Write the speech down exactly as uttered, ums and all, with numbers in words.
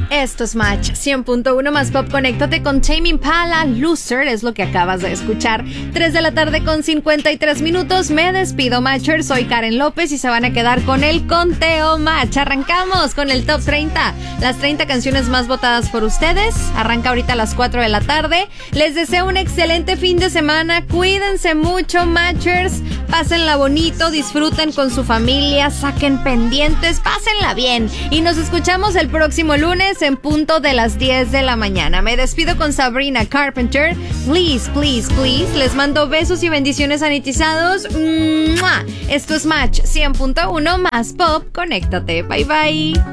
Esto es Match cien punto uno más Pop. Conéctate con Tame Impala. Loser es lo que acabas de escuchar. tres de la tarde con cincuenta y tres minutos. Me despido, Matchers. Soy Karen López y se van a quedar con el conteo Match. Arrancamos con el Top treinta. Las treinta canciones más votadas por ustedes. Arranca ahorita a las cuatro de la tarde. Les deseo un excelente fin de semana. Cuídense mucho, Matchers. Pásenla bonito. Disfruten con su familia. Saquen pendientes. Pásenla bien. Y nos escuchamos el próximo lunes en punto de las diez de la mañana. Me despido con Sabrina Carpenter. Please, please, please. Les mando besos y bendiciones sanitizados. ¡Mua! Esto es Match cien punto uno más Pop. Conéctate. Bye, bye.